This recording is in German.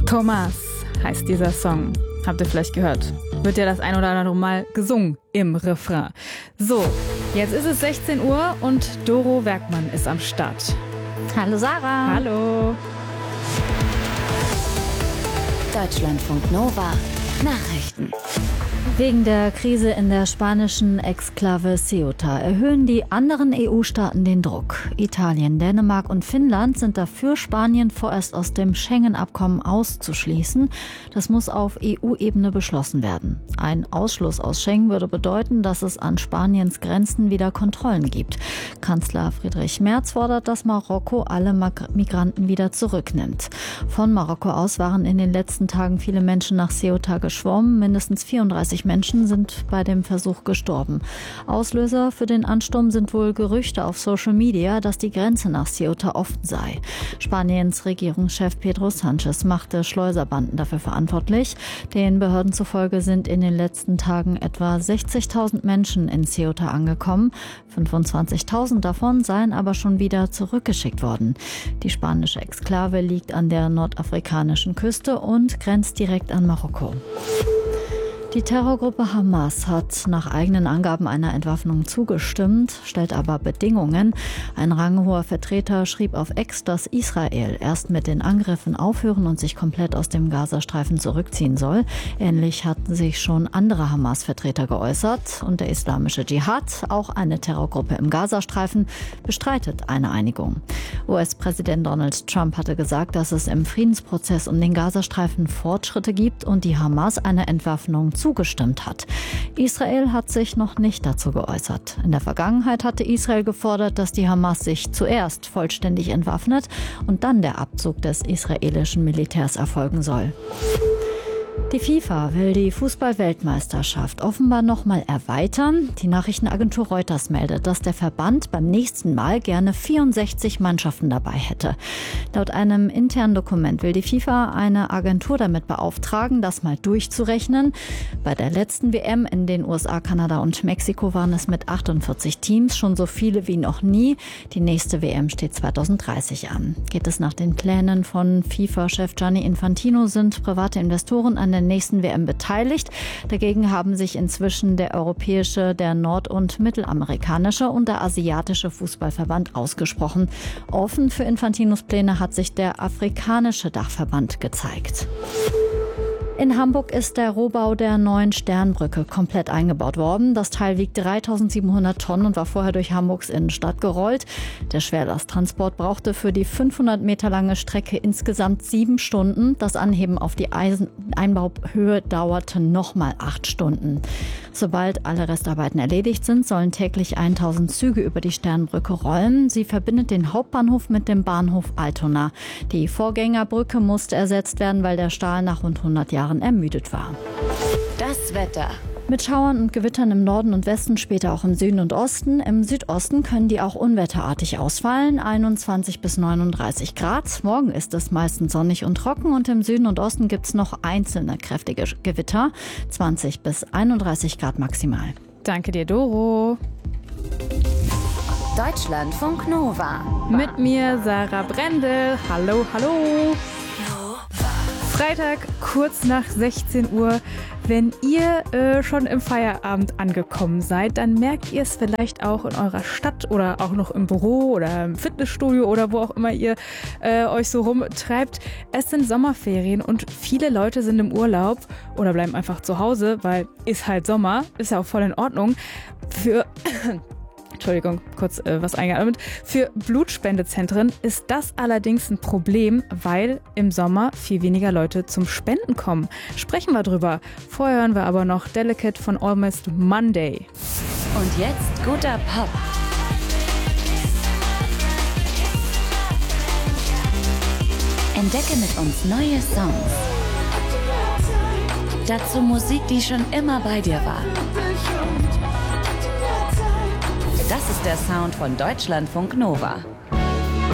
Thomas heißt dieser Song. Habt ihr vielleicht gehört? Wird ja das ein oder andere Mal gesungen im Refrain. So, jetzt ist es 16 Uhr und Doro Werkmann ist am Start. Hallo Sarah. Hallo. Deutschlandfunk Nova Nachrichten. Wegen der Krise in der spanischen Exklave Ceuta erhöhen die anderen EU-Staaten den Druck. Italien, Dänemark und Finnland sind dafür, Spanien vorerst aus dem Schengen-Abkommen auszuschließen. Das muss auf EU-Ebene beschlossen werden. Ein Ausschluss aus Schengen würde bedeuten, dass es an Spaniens Grenzen wieder Kontrollen gibt. Kanzler Friedrich Merz fordert, dass Marokko alle Migranten wieder zurücknimmt. Von Marokko aus waren in den letzten Tagen viele Menschen nach Ceuta geschwommen. Mindestens 34 Menschen sind bei dem Versuch gestorben. Auslöser für den Ansturm sind wohl Gerüchte auf Social Media, dass die Grenze nach Ceuta offen sei. Spaniens Regierungschef Pedro Sánchez machte Schleuserbanden dafür verantwortlich. Den Behörden zufolge sind in den letzten Tagen etwa 60.000 Menschen in Ceuta angekommen. 25.000 davon seien aber schon wieder zurückgeschickt worden. Die spanische Exklave liegt an der nordafrikanischen Küste und grenzt direkt an Marokko. Die Terrorgruppe Hamas hat nach eigenen Angaben einer Entwaffnung zugestimmt, stellt aber Bedingungen. Ein ranghoher Vertreter schrieb auf X, dass Israel erst mit den Angriffen aufhören und sich komplett aus dem Gazastreifen zurückziehen soll. Ähnlich hatten sich schon andere Hamas-Vertreter geäußert. Und der islamische Dschihad, auch eine Terrorgruppe im Gazastreifen, bestreitet eine Einigung. US-Präsident Donald Trump hatte gesagt, dass es im Friedensprozess um den Gazastreifen Fortschritte gibt und die Hamas eine Entwaffnung zugestimmt hat. Israel hat sich noch nicht dazu geäußert. In der Vergangenheit hatte Israel gefordert, dass die Hamas sich zuerst vollständig entwaffnet und dann der Abzug des israelischen Militärs erfolgen soll. Die FIFA will die Fußball-Weltmeisterschaft offenbar noch mal erweitern. Die Nachrichtenagentur Reuters meldet, dass der Verband beim nächsten Mal gerne 64 Mannschaften dabei hätte. Laut einem internen Dokument will die FIFA eine Agentur damit beauftragen, das mal durchzurechnen. Bei der letzten WM in den USA, Kanada und Mexiko waren es mit 48 Teams schon so viele wie noch nie. Die nächste WM steht 2030 an. Geht es nach den Plänen von FIFA-Chef Gianni Infantino, sind private Investoren an der nächsten WM beteiligt. Dagegen haben sich inzwischen der europäische, der nord- und mittelamerikanische und der asiatische Fußballverband ausgesprochen. Offen für Infantinos Pläne hat sich der afrikanische Dachverband gezeigt. In Hamburg ist der Rohbau der neuen Sternbrücke komplett eingebaut worden. Das Teil wiegt 3.700 Tonnen und war vorher durch Hamburgs Innenstadt gerollt. Der Schwerlasttransport brauchte für die 500 Meter lange Strecke insgesamt 7 Stunden. Das Anheben auf die Einbauhöhe dauerte nochmal 8 Stunden. Sobald alle Restarbeiten erledigt sind, sollen täglich 1.000 Züge über die Sternbrücke rollen. Sie verbindet den Hauptbahnhof mit dem Bahnhof Altona. Die Vorgängerbrücke musste ersetzt werden, weil der Stahl nach rund 100 Jahren ermüdet war. Das Wetter. Mit Schauern und Gewittern im Norden und Westen, später auch im Süden und Osten. Im Südosten können die auch unwetterartig ausfallen, 21 bis 39 Grad. Morgen ist es meistens sonnig und trocken und im Süden und Osten gibt es noch einzelne kräftige Gewitter, 20 bis 31 Grad maximal. Danke dir, Doro. Deutschlandfunk Nova. Mit mir Sarah Brendel. Hallo, hallo. Freitag, kurz nach 16 Uhr. Wenn ihr schon im Feierabend angekommen seid, dann merkt ihr es vielleicht auch in eurer Stadt oder auch noch im Büro oder im Fitnessstudio oder wo auch immer ihr euch so rumtreibt. Es sind Sommerferien und viele Leute sind im Urlaub oder bleiben einfach zu Hause, weil ist halt Sommer, ist ja auch voll in Ordnung. Entschuldigung, kurz was eingeatmet. Für Blutspendezentren ist das allerdings ein Problem, weil im Sommer viel weniger Leute zum Spenden kommen. Sprechen wir drüber. Vorher hören wir aber noch Delicate von Almost Monday. Und jetzt guter Pop. Entdecke mit uns neue Songs. Dazu Musik, die schon immer bei dir war. Das ist der Sound von Deutschlandfunk Nova.